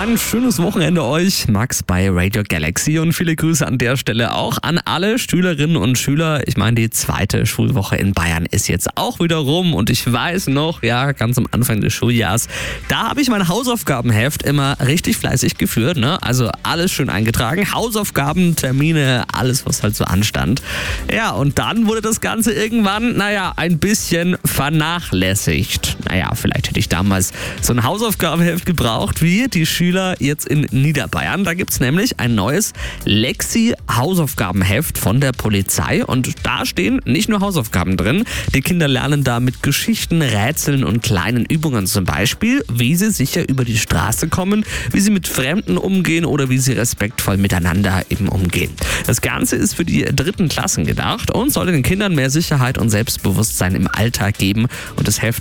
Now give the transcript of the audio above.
ein schönes Wochenende euch. Max bei Radio Galaxy und viele Grüße an der Stelle auch an alle Schülerinnen und Schüler. Ich meine, die zweite Schulwoche in Bayern ist jetzt auch wieder rum und ich weiß noch, ganz am Anfang des Schuljahres, da habe ich mein Hausaufgabenheft immer richtig fleißig geführt, ne? Also alles schön eingetragen, Hausaufgaben, Termine, alles was halt so anstand. Ja, und dann wurde das Ganze irgendwann, ein bisschen vernachlässigt. Vielleicht hätte ich damals so ein Hausaufgabenheft gebraucht, wie die Schüler jetzt in Niederbayern. Da gibt es nämlich ein neues Lexi-Hausaufgabenheft von der Polizei und da stehen nicht nur Hausaufgaben drin. Die Kinder lernen da mit Geschichten, Rätseln und kleinen Übungen zum Beispiel, wie sie sicher über die Straße kommen, wie sie mit Fremden umgehen oder wie sie respektvoll miteinander eben umgehen. Das Ganze ist für die 3. Klassen gedacht und soll den Kindern mehr Sicherheit und Selbstbewusstsein im Alltag geben und das Heft